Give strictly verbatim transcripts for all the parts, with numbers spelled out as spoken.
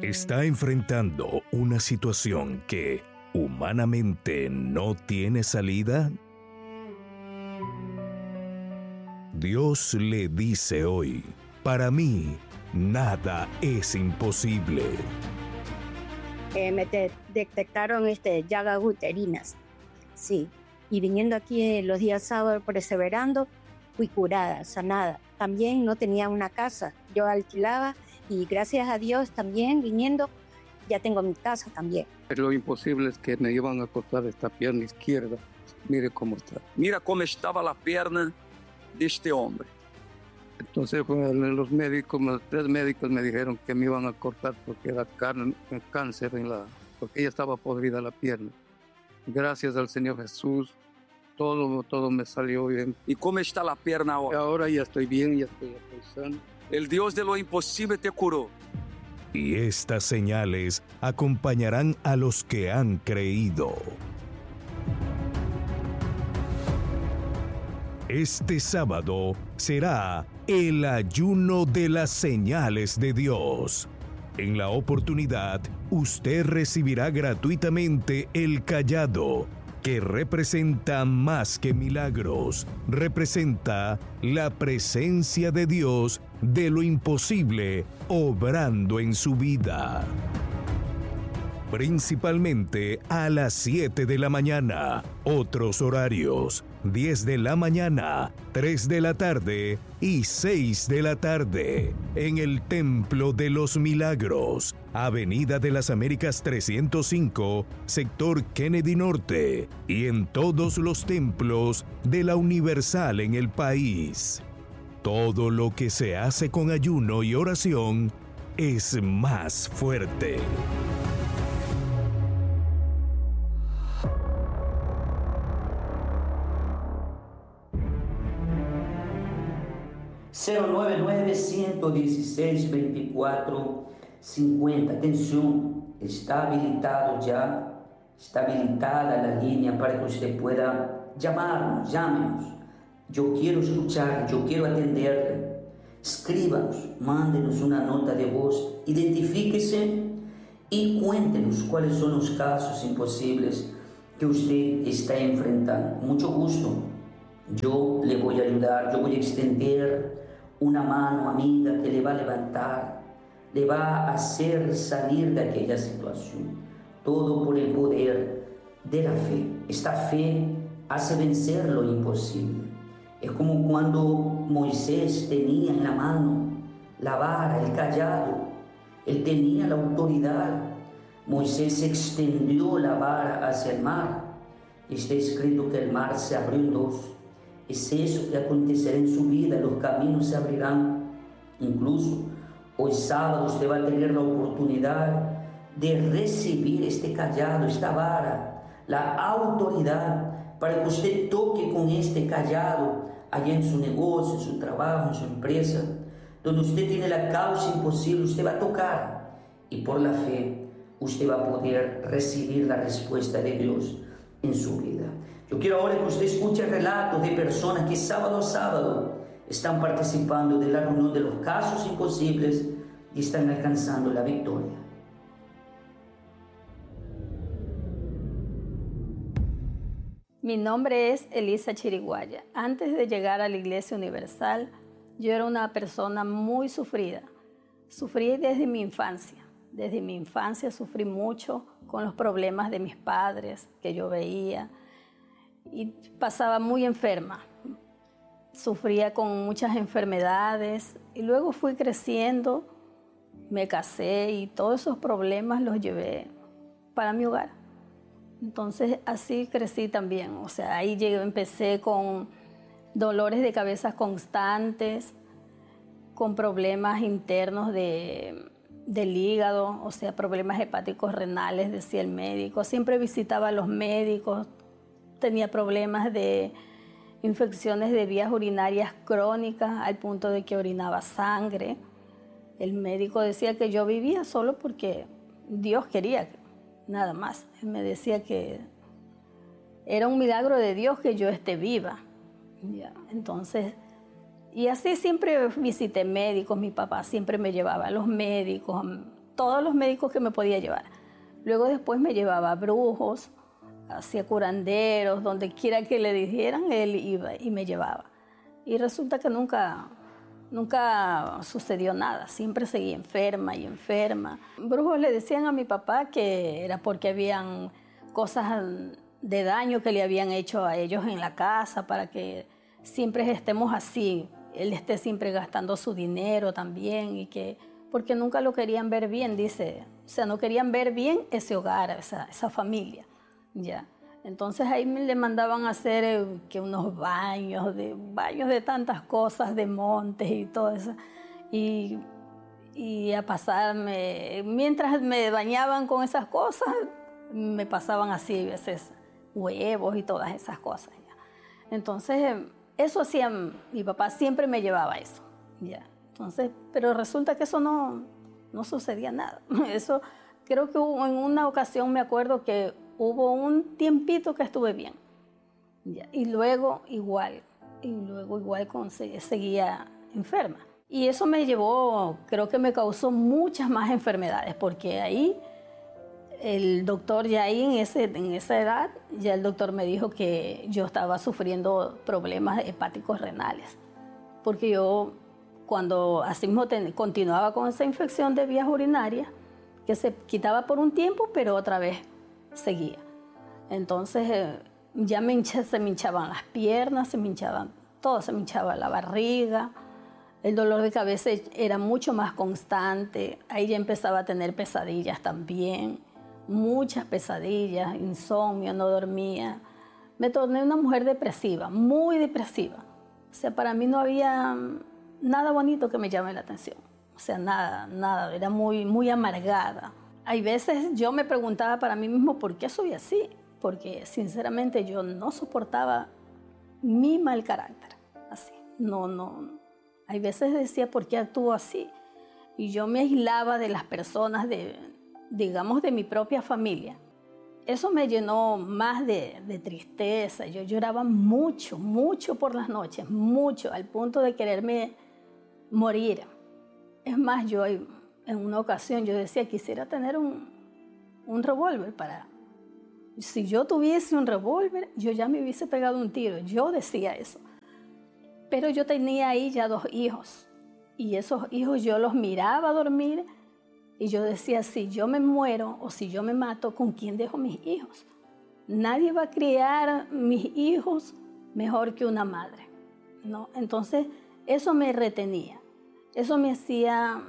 ¿Está enfrentando una situación que humanamente no tiene salida? Dios le dice hoy, para mí, nada es imposible. Eh, me de- detectaron este, llagas uterinas, sí. Y viniendo aquí los días sábados perseverando, fui curada, sanada. También no tenía una casa, yo alquilaba y gracias a Dios también viniendo, ya tengo mi casa también. Lo imposible es que me iban a cortar esta pierna izquierda. Mire cómo está. Mira cómo estaba la pierna de este hombre. Entonces pues, los médicos, los tres médicos me dijeron que me iban a cortar porque era can- cáncer en la, porque ella estaba podrida la pierna. Gracias al Señor Jesús, todo, todo me salió bien. ¿Y cómo está la pierna ahora? Ahora ya estoy bien, ya estoy, ya estoy sano. El Dios de lo imposible te curó. Y estas señales acompañarán a los que han creído. Este sábado será el ayuno de las señales de Dios. En la oportunidad, usted recibirá gratuitamente el cayado, que representa más que milagros, representa la presencia de Dios de lo imposible obrando en su vida. Principalmente a las siete de la mañana, otros horarios, diez de la mañana, tres de la tarde y seis de la tarde, en el Templo de los Milagros, Avenida de las Américas trescientos cinco, sector Kennedy Norte, y en todos los templos de la Universal en el país. Todo lo que se hace con ayuno y oración es más fuerte. cero nueve nueve, uno uno seis, veinticuatro cincuenta. Atención, está habilitado ya, está habilitada la línea para que usted pueda llamarnos, llámenos. Yo quiero escuchar, yo quiero atenderle. Escríbanos, mándenos una nota de voz, identifíquese y cuéntenos cuáles son los casos imposibles que usted está enfrentando. Con mucho gusto, yo le voy a ayudar, yo voy a extender una mano amiga que le va a levantar, le va a hacer salir de aquella situación. Todo por el poder de la fe. Esta fe hace vencer lo imposible. Es como cuando Moisés tenía en la mano la vara, el cayado. Él tenía la autoridad. Moisés extendió la vara hacia el mar. Está escrito que el mar se abrió en dos. Es eso que acontecerá en su vida, los caminos se abrirán. Incluso hoy sábado usted va a tener la oportunidad de recibir este cayado, esta vara, la autoridad para que usted toque con este cayado allá en su negocio, en su trabajo, en su empresa, donde usted tiene la causa imposible, usted va a tocar y por la fe usted va a poder recibir la respuesta de Dios en su vida. Yo quiero ahora que usted escuche relatos de personas que sábado a sábado están participando de la reunión de los casos imposibles y están alcanzando la victoria. Mi nombre es Elisa Chiriguaya. Antes de llegar a la Iglesia Universal, yo era una persona muy sufrida. Sufrí desde mi infancia. Desde mi infancia sufrí mucho con los problemas de mis padres que yo veía. Y pasaba muy enferma, sufría con muchas enfermedades y luego fui creciendo, me casé y todos esos problemas los llevé para mi hogar. Entonces así crecí también, o sea, ahí llegué, empecé con dolores de cabeza constantes, con problemas internos de, del hígado, o sea, problemas hepáticos renales, decía el médico, siempre visitaba a los médicos. Tenía problemas de infecciones de vías urinarias crónicas al punto de que orinaba sangre. El médico decía que yo vivía solo porque Dios quería, nada más. Él me decía que era un milagro de Dios que yo esté viva. Ya, entonces, y así siempre visité médicos, mi papá siempre me llevaba a los médicos, todos los médicos que me podía llevar. Luego después me llevaba a brujos, hacia curanderos, donde quiera que le dijeran, él iba y me llevaba. Y resulta que nunca, nunca sucedió nada, siempre seguí enferma y enferma. Brujos le decían a mi papá que era porque habían cosas de daño que le habían hecho a ellos en la casa para que siempre estemos así, él esté siempre gastando su dinero también y que porque nunca lo querían ver bien, dice, o sea, no querían ver bien ese hogar, esa, esa familia, ya. Entonces ahí me le mandaban a hacer eh, que unos baños, de, baños de tantas cosas, de montes y todo eso, y, y a pasarme, mientras me bañaban con esas cosas, me pasaban así a veces huevos y todas esas cosas, ya. Entonces, eso hacía, mi papá siempre me llevaba eso, ya. Entonces, pero resulta que eso no, no sucedía nada. Eso, creo que hubo, en una ocasión me acuerdo que hubo un tiempito que estuve bien. Ya, y luego igual, y luego igual con, seguía enferma. Y eso me llevó, creo que me causó muchas más enfermedades, porque ahí el doctor ya ahí en, ese, en esa edad, ya el doctor me dijo que yo estaba sufriendo problemas hepáticos renales, porque yo cuando así mismo ten, continuaba con esa infección de vías urinarias, que se quitaba por un tiempo, pero otra vez seguía. Entonces eh, ya me hincha, se me hinchaban las piernas, se me hinchaban todo, se me hinchaba la barriga, el dolor de cabeza era mucho más constante, ahí ya empezaba a tener pesadillas también, muchas pesadillas, insomnio, no dormía. Me torné una mujer depresiva, muy depresiva. O sea, para mí no había nada bonito que me llame la atención. O sea, nada, nada, era muy, muy amargada. Hay veces yo me preguntaba para mí mismo por qué soy así, porque sinceramente yo no soportaba mi mal carácter, así. No, no. Hay veces decía por qué actúo así. Y yo me aislaba de las personas, de, digamos, de mi propia familia. Eso me llenó más de, de tristeza. Yo lloraba mucho, mucho por las noches, mucho, al punto de quererme morir. Es más, yo en una ocasión yo decía, quisiera tener un, un revólver para... Si yo tuviese un revólver, yo ya me hubiese pegado un tiro. Yo decía eso. Pero yo tenía ahí ya dos hijos. Y esos hijos yo los miraba dormir y yo decía, si yo me muero o si yo me mato, ¿con quién dejo mis hijos? Nadie va a criar mis hijos mejor que una madre, ¿no? Entonces, eso me retenía. Eso me hacía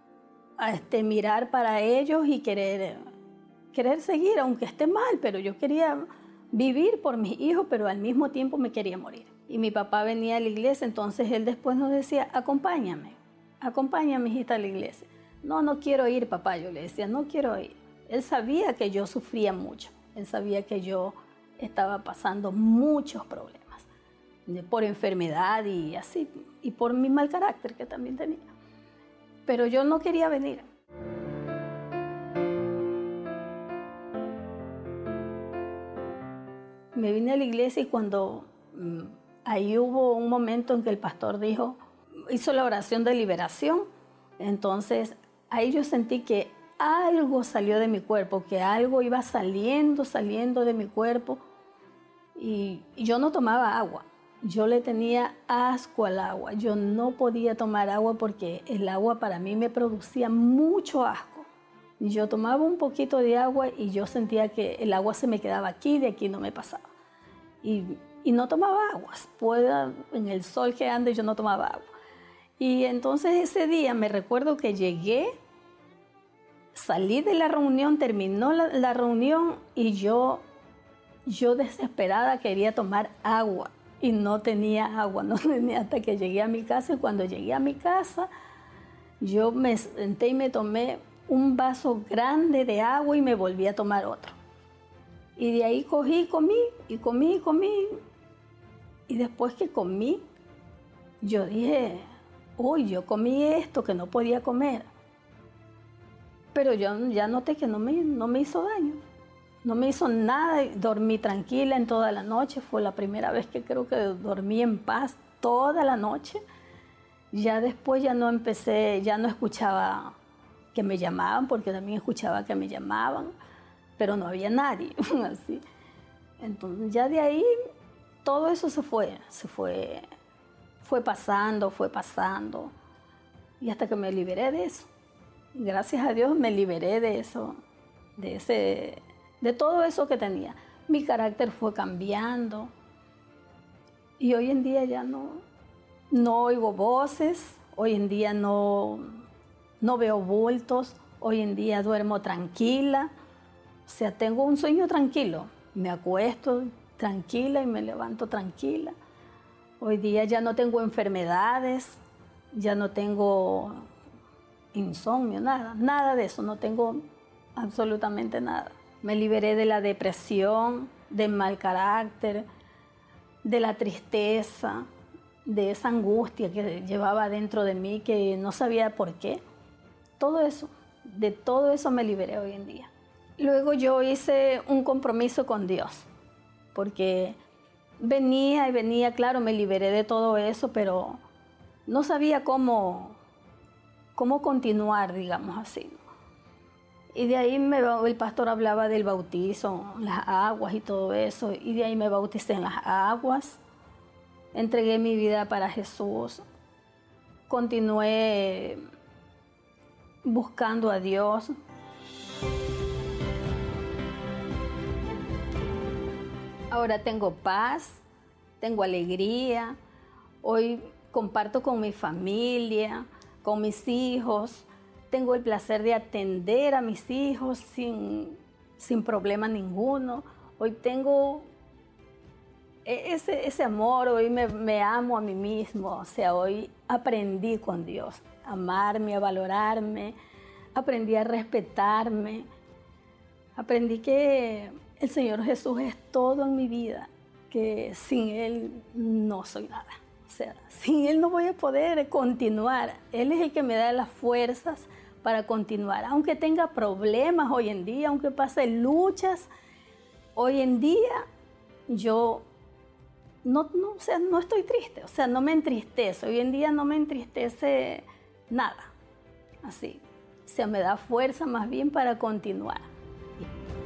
este, mirar para ellos y querer, querer seguir, aunque esté mal, pero yo quería vivir por mis hijos, pero al mismo tiempo me quería morir. Y mi papá venía a la iglesia, entonces él después nos decía, acompáñame, acompáñame, hijita, a la iglesia. No, no quiero ir, papá, yo le decía, no quiero ir. Él sabía que yo sufría mucho, él sabía que yo estaba pasando muchos problemas por enfermedad y así, y por mi mal carácter que también tenía. Pero yo no quería venir. Me vine a la iglesia y cuando mmm, ahí hubo un momento en que el pastor dijo, hizo la oración de liberación, entonces ahí yo sentí que algo salió de mi cuerpo, que algo iba saliendo, saliendo de mi cuerpo, y, y yo no tomaba agua. Yo le tenía asco al agua. Yo no podía tomar agua porque el agua para mí me producía mucho asco. Yo tomaba un poquito de agua y yo sentía que el agua se me quedaba aquí, de aquí no me pasaba. Y, y no tomaba agua. Pueda, en el sol que ande yo no tomaba agua. Y entonces ese día me recuerdo que llegué, salí de la reunión, terminó la, la reunión y yo, yo desesperada quería tomar agua. Y no tenía agua, no tenía hasta que llegué a mi casa. Y cuando llegué a mi casa, yo me senté y me tomé un vaso grande de agua y me volví a tomar otro. Y de ahí cogí y comí, y comí, y comí. Y después que comí, yo dije, uy, yo comí esto que no podía comer. Pero yo ya noté que no me, no me hizo daño. No me hizo nada, dormí tranquila en toda la noche. Fue la primera vez que creo que dormí en paz toda la noche. Ya después ya no empecé, ya no escuchaba que me llamaban, porque también escuchaba que me llamaban, pero no había nadie, así. Entonces ya de ahí todo eso se fue, se fue, fue pasando, fue pasando, y hasta que me liberé de eso. Gracias a Dios me liberé de eso, de, ese, de todo eso que tenía. Mi carácter fue cambiando y hoy en día ya no, no oigo voces, hoy en día no, no veo bultos, hoy en día duermo tranquila, o sea, tengo un sueño tranquilo, me acuesto tranquila y me levanto tranquila. Hoy día ya no tengo enfermedades, ya no tengo insomnio, nada, nada de eso, no tengo absolutamente nada. Me liberé de la depresión, del mal carácter, de la tristeza, de esa angustia que llevaba dentro de mí que no sabía por qué. Todo eso, de todo eso me liberé hoy en día. Luego yo hice un compromiso con Dios, porque venía y venía, claro, me liberé de todo eso, pero no sabía cómo, cómo continuar, digamos así. Y de ahí me, el pastor hablaba del bautizo, las aguas y todo eso, y de ahí me bauticé en las aguas, entregué mi vida para Jesús, continué buscando a Dios. Ahora tengo paz, tengo alegría, hoy comparto con mi familia, con mis hijos, tengo el placer de atender a mis hijos sin, sin problema ninguno. Hoy tengo ese, ese amor, hoy me, me amo a mí mismo, o sea, hoy aprendí con Dios a amarme, a valorarme, aprendí a respetarme, aprendí que el Señor Jesús es todo en mi vida, que sin Él no soy nada. O sea, sin Él no voy a poder continuar. Él es el que me da las fuerzas para continuar. Aunque tenga problemas hoy en día, aunque pase luchas, hoy en día yo no, no, o sea, no estoy triste, o sea, no me entristece. Hoy en día no me entristece nada. Así. O sea, me da fuerza más bien para continuar.